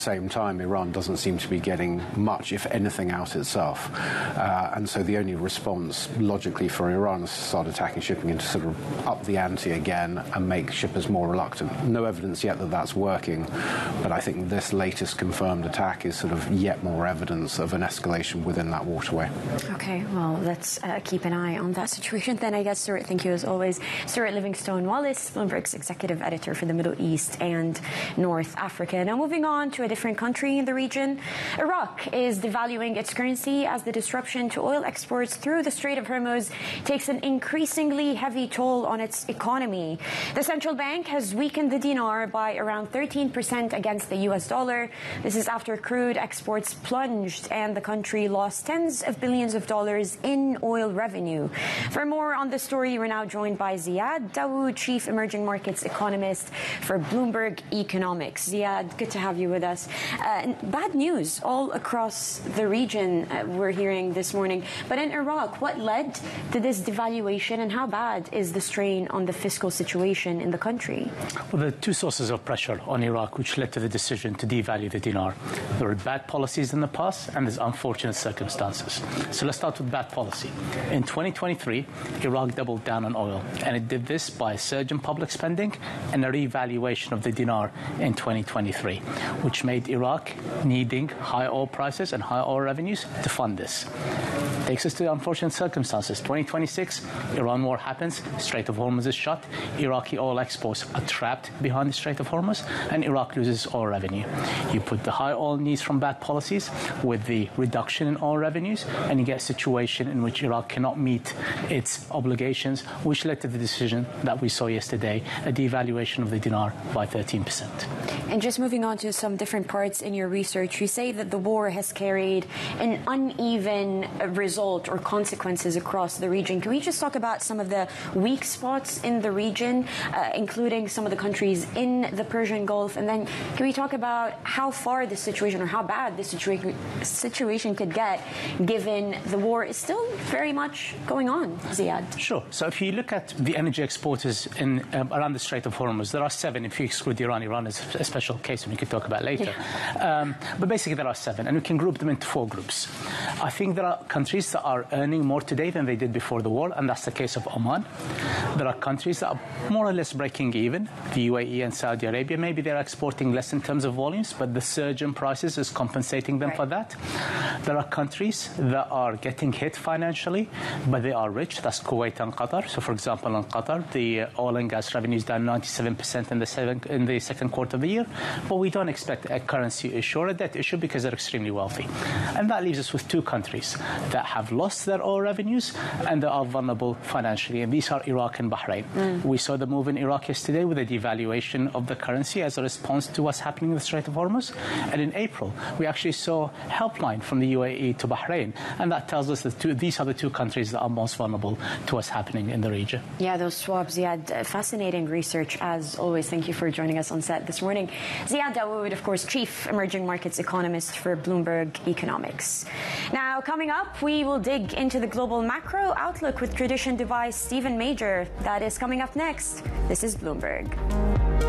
Same time, Iran doesn't seem to be getting much, if anything, out itself. And so the only response, logically, for Iran is to start attacking shipping and to sort of up the ante again and make shippers more reluctant. No evidence yet that that's working, but I think this latest confirmed attack is sort of yet more evidence of an escalation within that waterway. Okay, well, let's keep an eye on that situation then, I guess. Stuart, thank you as always. Stuart Livingstone-Wallace, Bloomberg's executive editor for the Middle East and North Africa. Now, moving on to a different country in the region. Iraq is devaluing its currency as the disruption to oil exports through the Strait of Hormuz takes an increasingly heavy toll on its economy. The central bank has weakened the dinar by around 13% against the US dollar. This is after crude exports plunged and the country lost tens of billions of dollars in oil revenue. For more on the story, we're now joined by Ziad Dawood, Chief Emerging Markets Economist for Bloomberg Economics. Ziad, good to have you with us. Bad news all across the region we're hearing this morning. But in Iraq, what led to this devaluation and how bad is the strain on the fiscal situation in the country? Well, there are two sources of pressure on Iraq which led to the decision to devalue the dinar. There were bad policies in the past and there's unfortunate circumstances. So let's start with bad policy. In 2023, Iraq doubled down on oil, and it did this by a surge in public spending and a revaluation of the dinar in 2023, which made Iraq needing high oil prices and high oil revenues to fund this. Takes us to unfortunate circumstances. 2026, Iran war happens, Strait of Hormuz is shut, Iraqi oil exports are trapped behind the Strait of Hormuz, and Iraq loses oil revenue. You put the high oil needs from bad policies with the reduction in oil revenues, and you get a situation in which Iraq cannot meet its obligations, which led to the decision that we saw yesterday, a devaluation of the dinar by 13%. And just moving on to some different parts in your research, you say that the war has carried an uneven result or consequences across the region. Can we just talk about some of the weak spots in the region, including some of the countries in the Persian Gulf? And then can we talk about how far this situation or how bad this situation could get given the war is still very much going on, Ziad? Sure. So if you look at the energy exporters in around the Strait of Hormuz, there are 7 if you exclude Iran. Iran is a special case and we can talk about later. Yeah. But basically there are 7 and we can group them into 4 groups. I think there are countries that are earning more today than they did before the war, and that's the case of Oman. There are countries that are more or less breaking even, the UAE and Saudi Arabia. Maybe they're exporting less in terms of volumes, but the surge in prices is compensating them for that. There are countries that are getting hit financially, but they are rich. That's Kuwait and Qatar. So, for example, in Qatar, the oil and gas revenue is down 97% in the second quarter of the year. But we don't expect a currency issue or a debt issue because they're extremely wealthy. And that leaves us with 2 countries that have lost their oil revenues and that are vulnerable financially. And these are Iraq and Bahrain. We saw the move in Iraq yesterday with a devaluation of the currency as a response to what's happening in the Strait of Hormuz. And in April, we actually saw helpline from the UAE to Bahrain. And that tells us that these are the 2 countries that are most vulnerable to what's happening in the region. Yeah, those swaps, Ziad. Fascinating research, as always. Thank you for joining us on set this morning. Ziad Dawood, of course, Chief Emerging Markets Economist for Bloomberg Economics. Now, coming up, we will dig into the global macro outlook with Tradition Dubai Stephen Major. That is coming up next. This is Bloomberg.